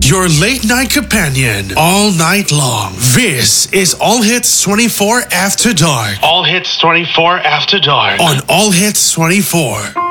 your late night companion, all night long. This is All Hits 24 After Dark. All Hits 24 After Dark. On All Hits 24.